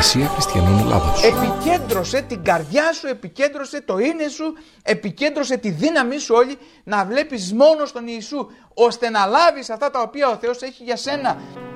Εκκλησία Χριστιανών Ελλάδος. Επικέντρωσε την καρδιά σου, επικέντρωσε το είναι σου, επικέντρωσε τη δύναμή σου όλη να βλέπεις μόνο στον Ιησού, ώστε να λάβεις αυτά τα οποία ο Θεός έχει για σένα.